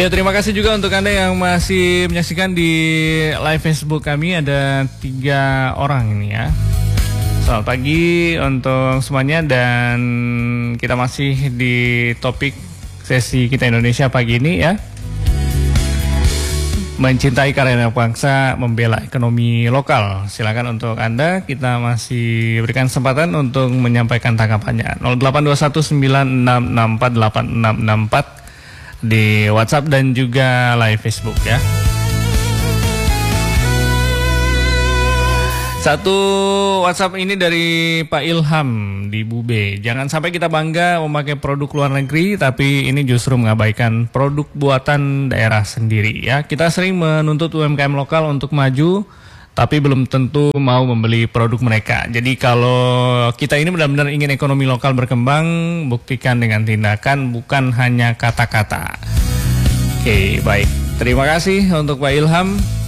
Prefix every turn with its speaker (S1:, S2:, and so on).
S1: Ya, terima kasih juga untuk Anda yang masih menyaksikan di live Facebook kami. Ada 3 orang ini ya. Selamat pagi untuk semuanya, dan kita masih di topik sesi Kita Indonesia pagi ini ya. Mencintai karya bangsa, membela ekonomi lokal. Silakan untuk Anda, kita masih berikan kesempatan untuk menyampaikan tanggapannya. 082196648664 di WhatsApp dan juga live Facebook ya. Satu WhatsApp ini dari Pak Ilham di Bube. Jangan sampai kita bangga memakai produk luar negeri, tapi ini justru mengabaikan produk buatan daerah sendiri ya. Kita sering menuntut UMKM lokal untuk maju, tapi belum tentu mau membeli produk mereka. Jadi kalau kita ini benar-benar ingin ekonomi lokal berkembang, buktikan dengan tindakan, bukan hanya kata-kata. Oke, baik. Terima kasih untuk Pak Ilham.